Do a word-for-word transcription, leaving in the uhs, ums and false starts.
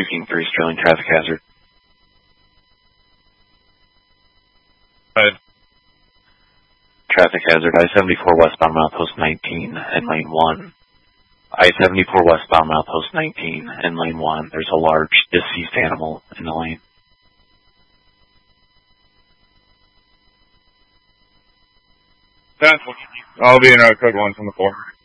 King three, Sterling, traffic hazard. Right. Traffic hazard, I seventy-four westbound milepost nineteen in lane one. I seventy-four westbound milepost nineteen in lane one. There's a large deceased animal in the lane. That's I'll be in uh, code one from the four.